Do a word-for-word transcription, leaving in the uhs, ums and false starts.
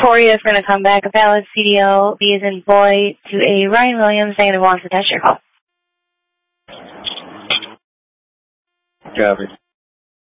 Victoria is going to come back. A valid C D L, B as in boy, to a Ryan Williams, negative wants to test your call. Copy.